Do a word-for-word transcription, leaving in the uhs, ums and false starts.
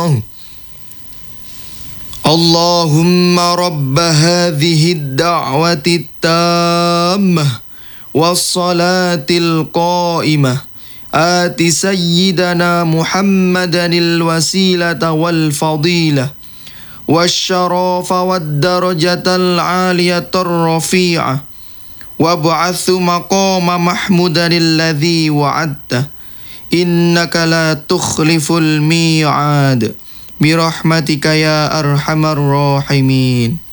الله. اللهم رب هذه الدعوة التامة والصلاة القائمة آت سيدنا محمدا الوسيلة والفضيلة والشرف والدرجة العالية الرفيعة وابعث مقام محمودا الذي وعدته إنك لا تخلف الميعاد برحمتك يا أرحم الراحمين.